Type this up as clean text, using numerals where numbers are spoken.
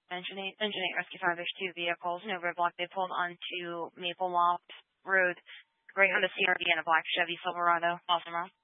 Engine 8 Rescue 5, there's two vehicles, no roadblock. They pulled onto Maple Loft Road, right on the CRV in a black Chevy Silverado. Awesome, Rob.